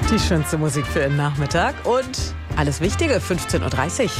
Die schönste Musik für den Nachmittag und alles Wichtige, 15.30 Uhr.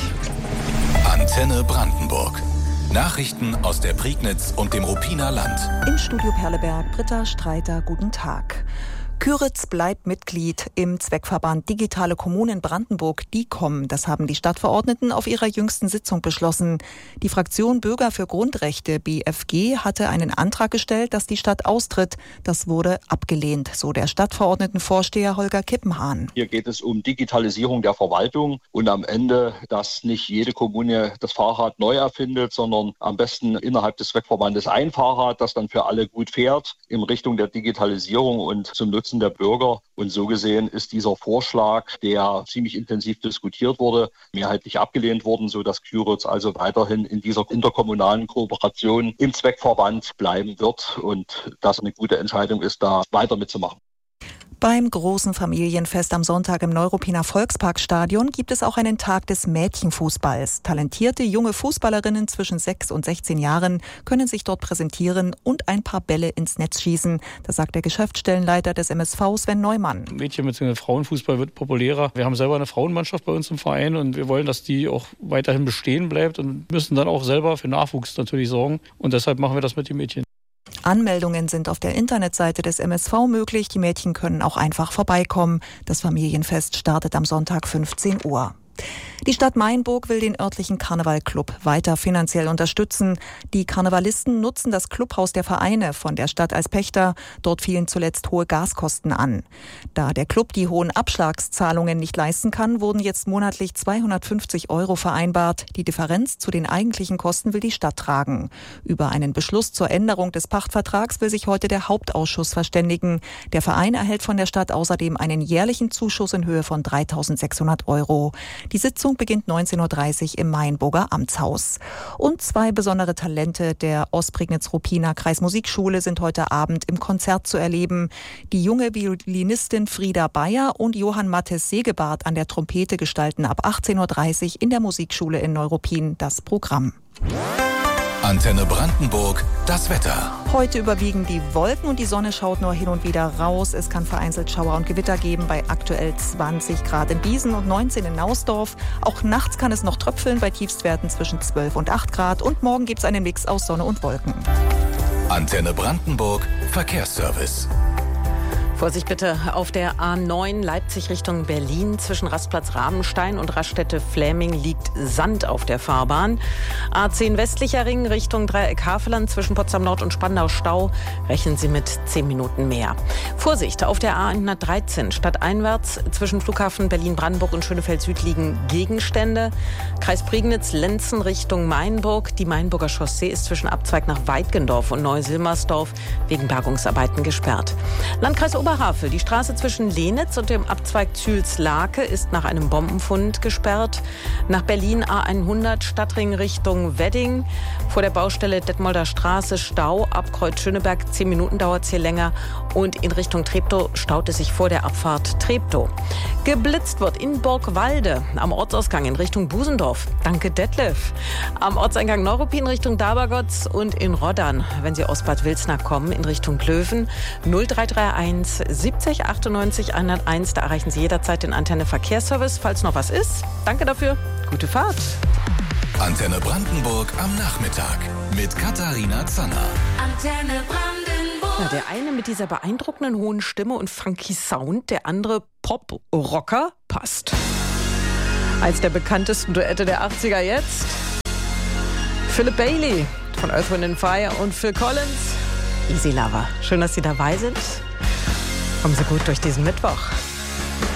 Antenne Brandenburg. Nachrichten aus der Prignitz und dem Ruppiner Land. Im Studio Perleberg, Britta Streiter, guten Tag. Kyritz bleibt Mitglied im Zweckverband Digitale Kommunen Brandenburg, DIKOM. Das haben die Stadtverordneten auf ihrer jüngsten Sitzung beschlossen. Die Fraktion Bürger für Grundrechte, BFG, hatte einen Antrag gestellt, dass die Stadt austritt. Das wurde abgelehnt, so der Stadtverordnetenvorsteher Holger Kippenhahn. Hier geht es um Digitalisierung der Verwaltung und am Ende, dass nicht jede Kommune das Fahrrad neu erfindet, sondern am besten innerhalb des Zweckverbandes ein Fahrrad, das dann für alle gut fährt in Richtung der Digitalisierung und zum Nutzen der Bürger. Und so gesehen ist dieser Vorschlag, der ziemlich intensiv diskutiert wurde, mehrheitlich abgelehnt worden, sodass Kyritz also weiterhin in dieser interkommunalen Kooperation im Zweckverband bleiben wird und das eine gute Entscheidung ist, da weiter mitzumachen. Beim großen Familienfest am Sonntag im Neuruppiner Volksparkstadion gibt es auch einen Tag des Mädchenfußballs. Talentierte junge Fußballerinnen zwischen 6 und 16 Jahren können sich dort präsentieren und ein paar Bälle ins Netz schießen. Das sagt der Geschäftsstellenleiter des MSV, Sven Neumann. Mädchen- bzw. Frauenfußball wird populärer. Wir haben selber eine Frauenmannschaft bei uns im Verein und wir wollen, dass die auch weiterhin bestehen bleibt und müssen dann auch selber für Nachwuchs natürlich sorgen. Und deshalb machen wir das mit den Mädchen. Anmeldungen sind auf der Internetseite des MSV möglich. Die Mädchen können auch einfach vorbeikommen. Das Familienfest startet am Sonntag 15 Uhr. Die Stadt Mainburg will den örtlichen Karnevalclub weiter finanziell unterstützen. Die Karnevalisten nutzen das Clubhaus der Vereine von der Stadt als Pächter. Dort fielen zuletzt hohe Gaskosten an. Da der Club die hohen Abschlagszahlungen nicht leisten kann, wurden jetzt monatlich 250 € vereinbart. Die Differenz zu den eigentlichen Kosten will die Stadt tragen. Über einen Beschluss zur Änderung des Pachtvertrags will sich heute der Hauptausschuss verständigen. Der Verein erhält von der Stadt außerdem einen jährlichen Zuschuss in Höhe von 3.600 €. Die Sitzung beginnt 19.30 Uhr im Mainburger Amtshaus. Und 2 besondere Talente der Ostprignitz-Ruppiner Kreismusikschule sind heute Abend im Konzert zu erleben. Die junge Violinistin Frieda Bayer und Johann Mattes Segebart an der Trompete gestalten ab 18.30 Uhr in der Musikschule in Neuruppin das Programm. Antenne Brandenburg, das Wetter. Heute überwiegen die Wolken und die Sonne schaut nur hin und wieder raus. Es kann vereinzelt Schauer und Gewitter geben bei aktuell 20 Grad in Biesen und 19 in Nausdorf. Auch nachts kann es noch tröpfeln bei Tiefstwerten zwischen 12 und 8 Grad. Und morgen gibt es einen Mix aus Sonne und Wolken. Antenne Brandenburg, Verkehrsservice. Vorsicht bitte auf der A9 Leipzig Richtung Berlin. Zwischen Rastplatz Rabenstein und Raststätte Fläming liegt Sand auf der Fahrbahn. A10 westlicher Ring Richtung Dreieck Havelland zwischen Potsdam Nord und Spandau Stau. Rechnen Sie mit 10 Minuten mehr. Vorsicht auf der A113 stadteinwärts zwischen Flughafen Berlin-Brandenburg und Schönefeld Süd liegen Gegenstände. Kreis Prignitz-Lenzen Richtung Mainburg. Die Mainburger Chaussee ist zwischen Abzweig nach Weitgendorf und Neusilmersdorf wegen Bergungsarbeiten gesperrt. Landkreis Oberhavel. Die Straße zwischen Lenitz und dem Abzweig Züls-Lake ist nach einem Bombenfund gesperrt. Nach Berlin A100 Stadtring Richtung Wedding. Vor der Baustelle Detmolder Straße Stau. Ab Kreuz Schöneberg 10 Minuten dauert es hier länger. Und in Richtung Treptow staut es sich vor der Abfahrt Treptow. Geblitzt wird in Burgwalde am Ortsausgang in Richtung Busendorf. Danke Detlef. Am Ortseingang Neuruppin Richtung Dabergotz und in Roddern, wenn Sie aus Bad Wilsnack kommen, in Richtung Klöven 0331 70 98 101. Da erreichen Sie jederzeit den Antenne Verkehrsservice, falls noch was ist. Danke dafür. Gute Fahrt. Antenne Brandenburg am Nachmittag mit Katharina Zanner. Antenne Brandenburg. Ja, der eine mit dieser beeindruckenden hohen Stimme und funky Sound, der andere Pop-Rocker, passt. Eins der bekanntesten Duette der 80er jetzt. Philip Bailey von Earth, Wind & Fire und Phil Collins. Easy Lover. Schön, dass Sie dabei sind. Kommen Sie gut durch diesen Mittwoch.